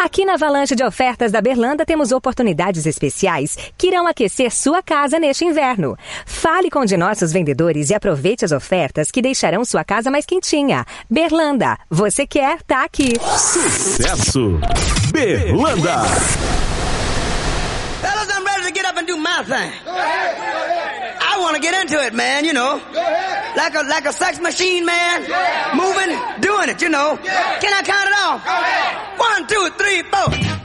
Aqui na Avalanche de Ofertas da Berlanda temos oportunidades especiais que irão aquecer sua casa neste inverno. Fale com um de nossos vendedores e aproveite as ofertas que deixarão sua casa mais quentinha. Berlanda, você quer, tá aqui. Sucesso! Berlanda! Fellas, I'm ready to get up and do my thing. I want to get into it, man, you know. Like a sex machine, man. Moving, doing it, you know. Can I count it off? 1, 2, 3, 4.